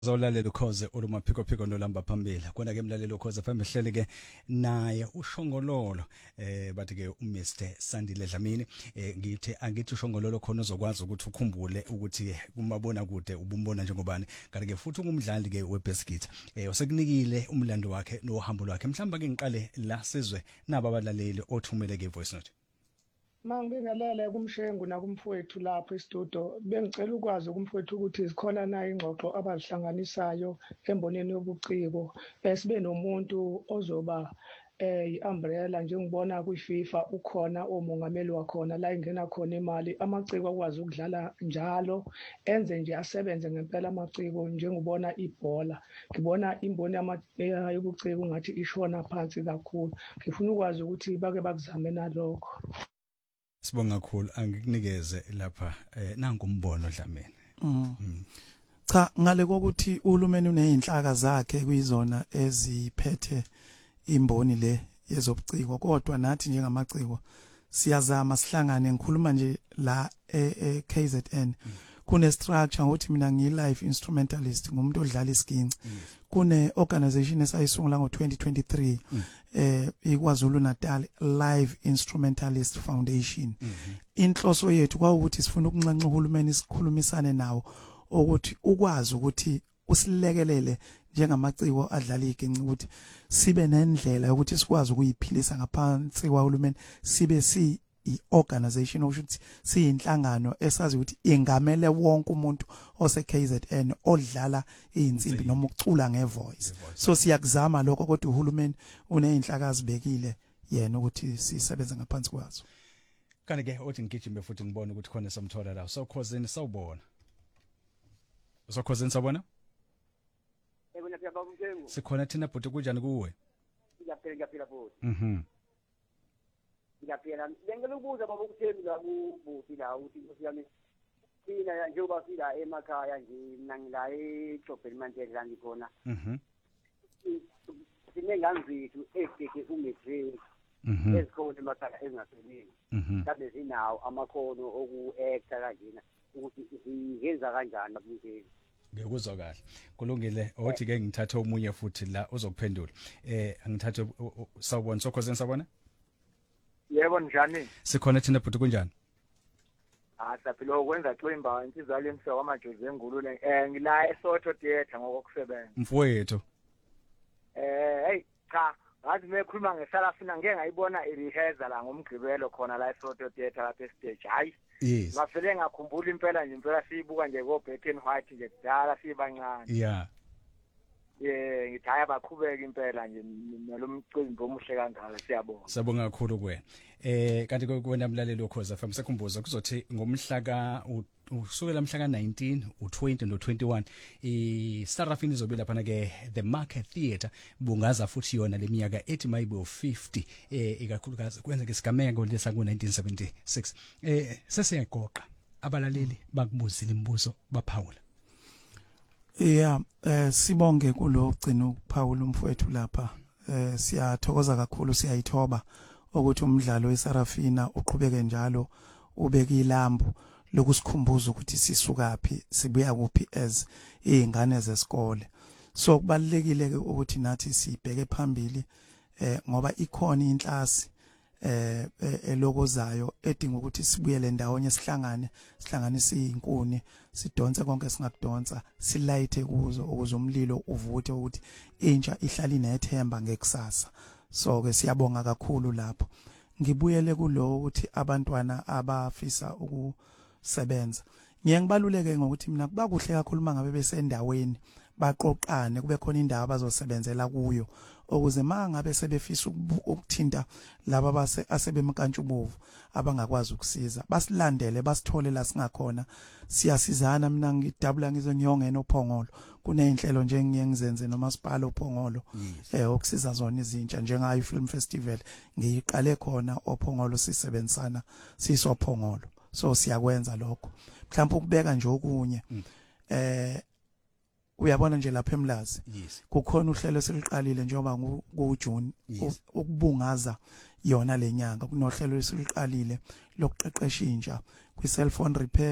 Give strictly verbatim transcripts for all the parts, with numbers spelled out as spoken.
Zawulalela ukhoze oluma phiko phiko nolamba phambili kona ke mlalelo ukhoze phambili hlele ke naye ushongololo eh bathi ke uMr Sandile Dlamini eh ngithe angithi ushongololo khona uzokwazi ukuthi ukhumbule ukuthi kumabona kude ubumbona njengobani kanti ke futhi ungumdlali ke weBasket eh usekunikile umlando wakhe nohambo lwakhe mhlamba ke ngiqale la sizwe naba abalaleli othumele ke voice note. Mangibingelele kumshengu nakumfowethu lapha e-studio bengicela ukwazi kumfowethu ukuthi zikhona na ingxoxo abazihlanganisayo emboneni yobuciko esibe nomuntu ozoba eh iumbrella njengibona kwiFIFA ukhona omongameli wakhona la ingena khona imali amaciko akwazi ukudlala njalo enze nje asebenze ngempela amaciko njengibona ibhola ngibona imboni yobuciko ngathi ishona phansi kakhulu ngifuna ukwazi ukuthi bake bakuzame nalokho. Sibonga kakhulu angikunikeze lapha eh nangu umbono Dlamini. Mhm. Cha ngale kokuthi uhulumeni unezinhlaka zakhe kuyizona eziphethe imboni le yezobuciko kodwa nathi njengamaciko siyazama sihlangane ngikhuluma nje la e K Z N kune structure ukuthi mina ngiyi live instrumentalist ngumuntu odlala isiginci kune organization esayisungula ngo twenty twenty-three eh iKwaZulu Natal Live Instrumentalist Foundation. Inhloso yethu kwawukuthi sifuna ukuncanca uhulumeni sikhulumisane nawo ukuthi ukwazi ukuthi usilekelele njengamaciko adlala iginci ukuthi sibe nendlela yokuthi sikwazi ukuyiphilisa ngaphansi kwahulumeni sibe si i-organization ukuthi siyinhlangano esazi ukuthi ingamele wonke umuntu ose K Z N odlala izinsimbi noma ukucula ngevoice so siyakuzama lokho kodwa uhulumeni unezinhlaka azibekile yena ukuthi sisebenze ngaphansi kwazo kanti ke uthi ngigijime futhi ngibone ukuthi khona samthola la so khosini sawubona so khosini sabona ebona pya babungengu sikhona thina bhuti kunjani kuwe ngiyaphela ngiyaphela futhi mhm ngiyaphela bengele ukubuza baba ukuthembi la kubuthi la ukuthi kusiyami thina njengoba sila emakhaya nje mina ngila eJobheni Mandela la ngikhona mhm sinenganzithu ekeke umedre mhm ezikhona emakhaya engasebenzi mhlawumbe zinawo amakhono oku-acta kanjena ukuthi zingenza kanjani babukeli ngekuzwa kahle kulungile othi ke ngithathe omunye futhi la uzokuphendula eh angithathe sawubona sokhosini sabona yebo njani sikhona thina bhuti kunjani ah saphila ukwenza ximba insizwa lemhlo wamajozi engulule eh ngila eSotho theater ngokusebenza mfowethu eh hey cha ngathi mekhuluma ngeSarafina ngeke ngayibona ireheza la ngomgqibelo khona la eSotho theater lapha estage hayi yes ngafele ngakhumbula impela nje impela siyibuka nje ko Black and White nje kudala sibancane yeah yeah ngithaya baqhubeka impela nje nalomcimbi omuhle kangaka siyabonga sabonga kakhulu kuwena eh kanti kuwena mlaleli okhoza fam sekhumbuza kuzothi ngomhla ka usukela mhla ka nineteen u20 no twenty-one iSarafina izobe lapha ke the Market Theatre bungaza futhi yona leminyaka ethi mayibe fifty eh ikakhulukazi kwenza ke sigameko lesa ku nineteen seventy-six eh sesiyagoqa abalaleli bakubuzile imibuzo baphawula. Yeah eh sibonge kulogcina ukuphawula umfowethu lapha eh siyathokoza kakhulu siyayithoba ukuthi umdlalo weSarafina uqhubeke njalo ubeke ilambu lokusikhumbuza ukuthi sisukapi sibuya kuphi as izingane zesikole so kubalekile ke ukuthi nathi sibheke phambili eh ngoba ikhona inhlasi eh elokozayo edinga ukuthi sibuyele ndawonye sihlangane sihlanganise izinkuni sidonse konke singakudonsa silayithe kuzo ukuze umlilo uvuthe ukuthi intsha ihlali nethemba ngekusasa so ke siyabonga kakhulu lapho ngibuyele kulo ukuthi abantwana abafisa ukusebenza ngiye ngibaluleke ngokuthi mina kuba kuhle kakhulu mangabe besendaweni baqoqane kube khona indawo abazosebenzela kuyo ukuze mangabe sebefisa ukuthinta laba base asebemkantshubovu abangakwazi ukusiza basilandele basithole la singakhona siyasizana mina ngidabula ngizonyongena ophongolo kuneyinhlelo nje ngiye ngizenze nomasipala ophongolo eh ukusiza zona izintsha njengayo film festival ngiyiqale khona ophongolo sisebenzisana sisophongolo so siyakwenza lokho mhlawumbe ukubeka nje okunye eh uyabona nje lapha eMlazi kukhona uhlelo esiliqalile njengoba kuJune ukubungaza yona lenyanga kunohlelo esiliqalile lokuqeqesha intsha kwi cell phone repair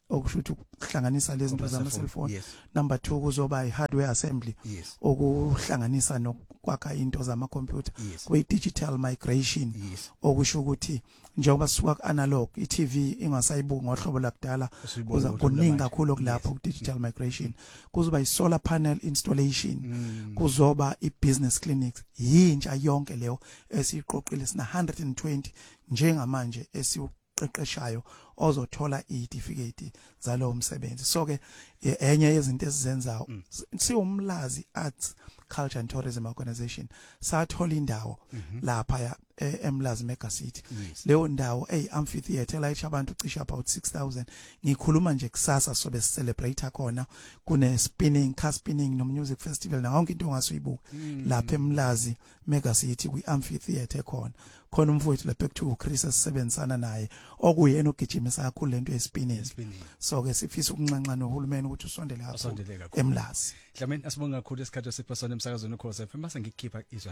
okusho ukuthi ukuhlanganisa lezi zinto zama cellphone. Yes. Number two kuzoba i hardware assembly Yes. okuhlanganisa nokwakha into zama computer Yes. kwe digital migration Yes. okusho ukuthi njengoba suka ku analog i T V ingasayibuki ngohlobo lakudala Usuyibona kuza ngohlobo kuningi lamanje. kakhulu kulapho ku digital migration kuzoba i solar panel installation Mm. kuzoba i business clinics yintsha yonke leyo esiqoqile sina one hundred twenty njengamanje esiqeqeshayo ozothola icertificate zalo umsebenzi. So ke e- enye yezinto esizenzayo siwumlazi Arts Culture and Tourism Organization sathola indawo lapha ya e- eMlazi Mega City. Yes. Leyo ndawo ey amphitheater la icha abantu cishe about six thousand. Ngikhuluma nje kusasa sobe celebrate khona kune spinning car spinning no music festival na yonke into ongasuyibuka lapha eMlazi Mega City kwi amphitheater khona. Khona umfowethu lapha ku Chris asebenzisana naye okuyena ogijimisa kakhulu lento yespinning. Spinning. So ke sifisa ukuncanca nohulumeni ukuthi usondele Asondele kakhulu kakhulu. eMlazi. Dlamini asibonga kakhulu isikhathi esiphasana emsakazweni ukhoze F M mase ngikhipha izwa.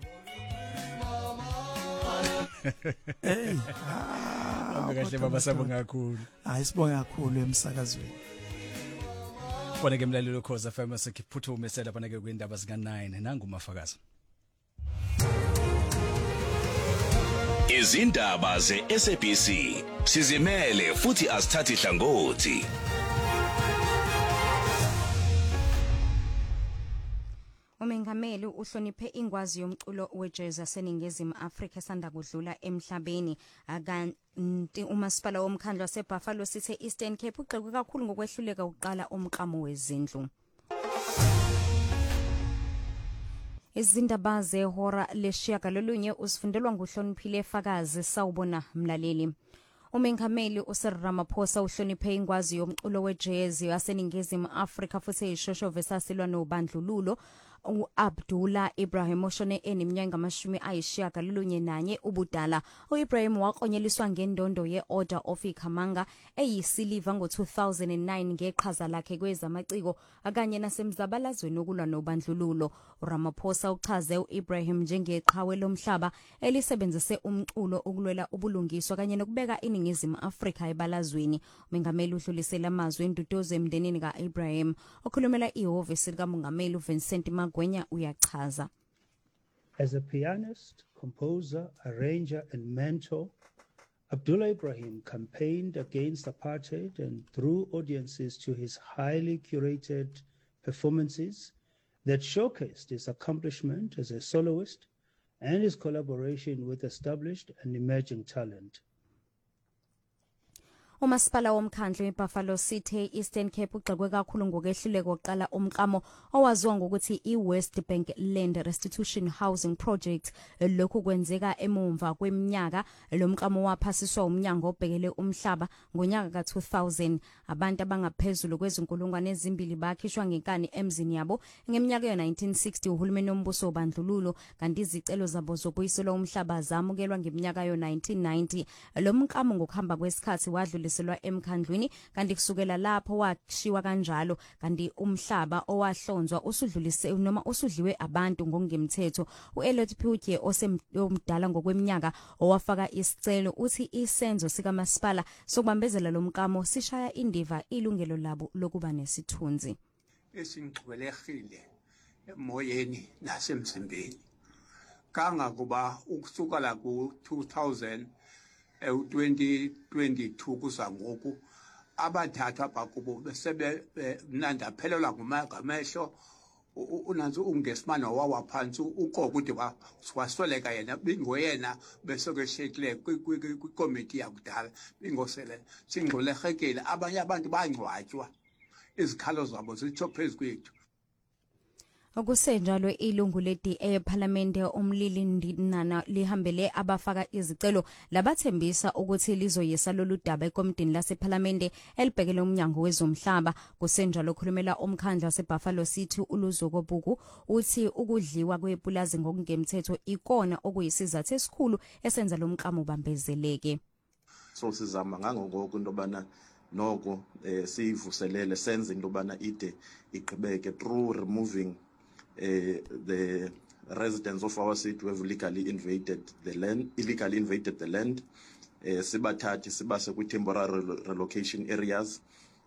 Hey. Kahle baba sabonga kakhulu. Hayi sibonga kakhulu emsakazweni. Bona ke mlalelo ukhoze F M mase ngiphuthume sela bona ke kwindaba zika nine nangu mafakazi. Izindaba ze S A B C sizimele futhi asithathi hlangothi. Umengameli uhloniphe ingwazi yomculo wejazz yaseningizimu Afrika esanda kudlula emhlabeni akanti umasipala womkhandlo waseBuffalo City Eastern Cape ugxekwe kakhulu ngokwehluleka ukuqala umklamo wezindlu. Izindaba zehora leshiyagalolunye usifundelwa nguhloniphile Fakazi sawubona mlaleli. Umengameli uSir Ramaphosa uhloniphe ingwazi yomculo wejazz yaseningizimu Afrika futhi ishosho vesasilwa nobandlululo uAbdullah Ibrahim oshone eneminyaka amashumi ayishiyagalolunye nanye ubudala. uIbrahim waqonyeliswa ngendondo yeOrder of Ikhamanga eyisiliva ngo-two thousand nine ngeqhaza lakhe kwezamaciko akanye nasemzabalazweni okulwa nobandlululo. uRamaphosa uchaze uIbrahim njengeqhawe lomhlaba elisebenzise umculo ukulwela ubulungiswa kanye nokubeka iningizimu Afrika ebalazweni. Umengameli udlulisela amazwi enduduzo emndenini kaIbrahim okhulumela ihhovisi likamongameli uVincent Magwenya uyachaza. As a pianist, composer, arranger and mentor, Abdullah Ibrahim campaigned against apartheid and drew audiences to his highly curated performances that showcased his accomplishment as a soloist and his collaboration with established and emerging talent. Umasipala womkhandlo eBuffalo City Eastern Cape ugxekwe kakhulu ngokwehluleka oqala umklamo owaziwa ngokuthi iWest Bank Land Restitution Housing Project. Lokhu kwenzeka emumva kweminyaka lomklamo waphasiswa umnyango obhekele umhlaba ngonyaka ka two thousand. Abantu abangaphezulu kwezinkulungwane ezimbili bakhishwa ngenkani emzini yabo ngeminyaka yo nineteen sixty uhulumeni wombuso obandlululo kanti izicelo zabo zokuyiselwa umhlaba zamukelwa ngeminyaka yo nineteen ninety. Lo mklamo ngokuhamba kwesikhathi wadlula selwa emkhandlwini kanti kusukela lapho washiwa kanjalo kanti umhlaba owahlonzwa usudlulise noma usudliwe abantu ngokungemthetho. uElliot Phutye osemdala ngokweminyaka owafaka isicelo uthi isenzo sika masipala sokubambezela lomkamo sishaya indiva ilungelo labo lokuba nesithunzi esingcwelekile emoyeni nasemzimbeni kanga kuba ukusuka la ku two thousand twenty twenty-two kuza ngoku abathatha bakubo besebe mnanda phelelwa ngumagamehlo unanzi ungesimana wawaphansi uqoko ukuthi wasweleka yena bingoyena besokweshekile kwikomiti yakudala bingosele singcolekekile abanye abantu bangcwatywa izikhalo zabo zitsho phezu kwethu. Okusenjalo ilungu le-D A eParliament umlili Ndinana lihambele abafaka izicelo labathembisa ukuthi lizoyisa lolu daba ekomidini laseParliament elibhekele umnyango wezomhlaba. Kusenjalo okhulumela umkhandlu waseBuffalo City uLuzokobuku uthi ukudliwa kwepulazi ngokungemthetho ikona okuyisizathu esikhulu esenza lo mklamo ubambezeleke. So sizama ngangoko into bana noko siyivuselele senze into bana ide iqhubeke through removing Uh, the residents of our city who have illegally invaded the land, illegally invaded the land. Uh, sibathathi sibase kwi temporary relocation areas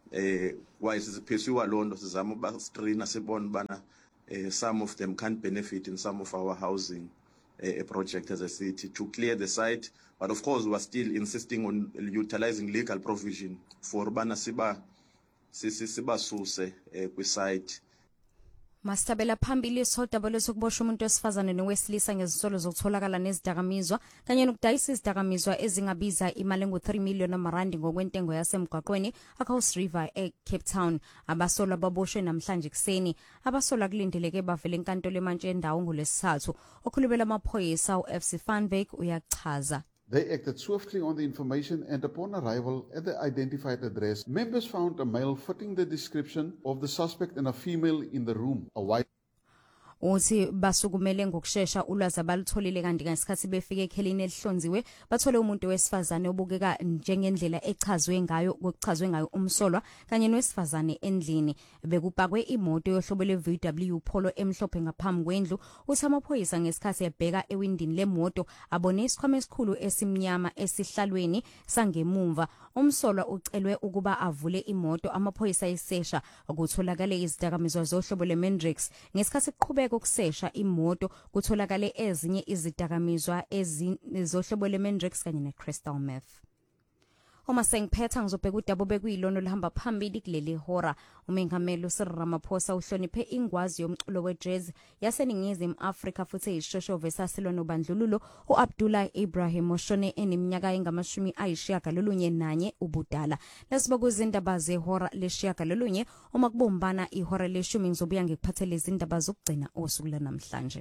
eh why siziphesiwa londo sizama uba screen sibone bana eh some of them can't benefit in some of our housing a project as a city to clear the site, but of course we are still insisting on utilizing legal provision for bana siba siba suse kwi site. Mastabela phambili sodaba lokuboshwa umuntu wesifazane nowesilisa ngezisolo zokutholakala nezidakamizwa kanye nokudayisa izidakamizwa ezingabiza imali engu three million amarandi ngokwentengo yasemgwaqweni eCross River eCape Town. Abasolwa ababoshwe namhlanje kuseni. Abasolwa kulindeleke bavele enkantolo emantshi endawo ngolesithathu. Okhulumela amaphoyisa uF C Van Wyk uyachaza. They acted swiftly on the information and upon arrival at the identified address, members found a male fitting the description of the suspect and a female in the room. A white uthi basukumele ngokusheshsha ulwazi abalutholile kanti ngesikhathi befike ekhelini elihlonziwe bathole umuntu wesifazane obukeka njengendlela echazwe ngayo kokuchazwe ngayo umsolwa kanye nowesifazane endlini bekupakwe imoto yohlobo le-V W Polo emhlophe ngaphambi kwendlu. Uthi amaphoyisa ngesikhathi ebheka ewindini lemoto abone isikhwama esikhulu esimnyama esihlalweni sangemumva. Umsolwa ucelwe ukuba avule imoto. Amaphoyisa isesha ukutholakala izidakamizwa zohlobo le-Mendrix. Ngesikhathi kuqhubeka ukusesha imoto kutholakale ezinye izidakamizwa ezizohlobo le-Mendrix kanye ne-crystal meth. Uma sengiphetha ngizobheka udaba bekuyilona olihamba phambili kuleli hora. Umengameli uCyril Ramaphosa uhloniphe ingwazi yomculo wejazz yaseningizimu Afrika futhi eyishoshovu esasilwa nobandlululo uAbdullah Ibrahim oshone eneminyaka engamashumi ayishiyagalolunye nanye ubudala. Lesiba kuzindaba zehora leshiyagalolunye uma kubombana ihora leshumi ngizobuya ngikuphathele izindaba zokugcina osuku lanamhlanje.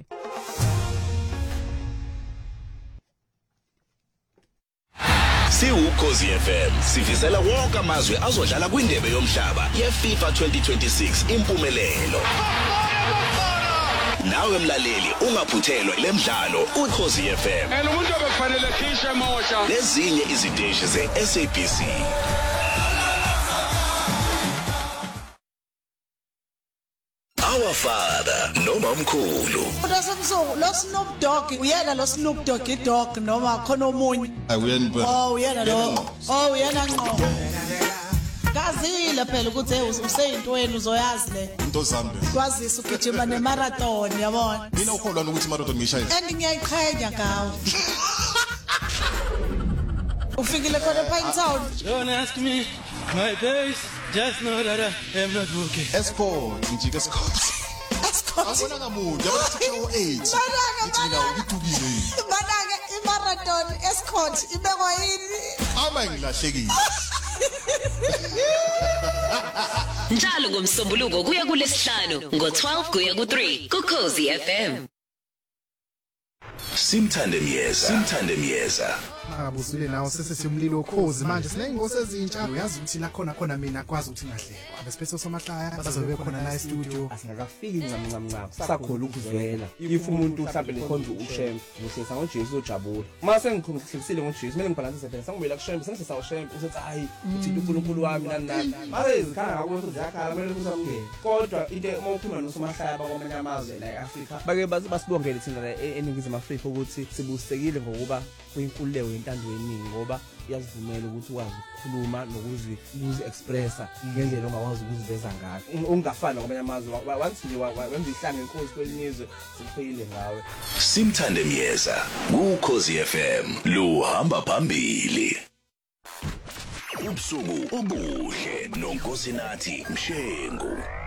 Siwukhozi F M sifisela wonke amazwe azodlala kwindebe yomhlaba yeFIFA twenty twenty-six impumelelo. Nawe mlaleli ungaphuthelwa lemidlalo uKhozi F M. And umuntu obekufanele khishe mosha. Lezinye iziteshi ze-S A B C. Our father noma umkhulu. Udasemso lo Snoop Dogg uyena lo Snoop Dogg idog noma khona omunye. Awuyena ba. Oh uyena lo. Oh uyena ngqo. Kazile phela ukuthi useyintweni uzoyazi le. Into zambe. Kwazisa ugijima nemarathon yabona. Mina ukholwa ukuthi marathon ngishayile. And ngiyayiqhenya ngawe. Ufikile khona ePine Town. Don't ask me my face, just know that I am not okay. Escort, ngijike escort. Escort. Awona ngamuntu, yabona sithi eight. Mananga ngithukile. Mananga imarathon escort ibekwa yini? Ama ngilahlekile. Njalo ngomsombuluko kuya kulesihlanu ngo twelve kuya ku three ku Khosi F M. Simthande Miyeza, Simthande Miyeza. Abusile nawo sesesiyumlilo Khosi manje sineyingosi ezintsha uyazi ukuthi la khona khona mina kwazi ukuthi ngahlekwa besiphetho somahlaya bazobe khona la e-studio asingakafiki ncam ncam ncam sakhola ukuzwela if umuntu mhlawumbe nekhonza uShem ngishisa ngoJesu ojabula mase ngikhulekisile ngoJesu kumele ngibhalansise phela sangibuyela kuShem sengisisa uShem usethi hayi uthi uNkulunkulu wami nani nani mase izikhanga ngakho ziyakhala kumele kusabukele kodwa into uma ukhuluma nosomahlaya bakwamanye amazwe la eAfrika bake basibongele thina la eningizimu Afrika ukuthi sibusekile ngokuba kuyinkululeko yentando yeningi ngoba iyazivumela ukuthi ukwazi ukukhuluma nokuzi ukuzi expressa ngendlela ongakwazi ukuziveza ngayo ungafana kwamanye amazwe once nje wenza ihlanga inkosi kwelinizwe siphile ngawe. Simthande Miyeza kuKhosi F M luhamba phambili. Ubusuku obuhle noNkosinathi Mshengu.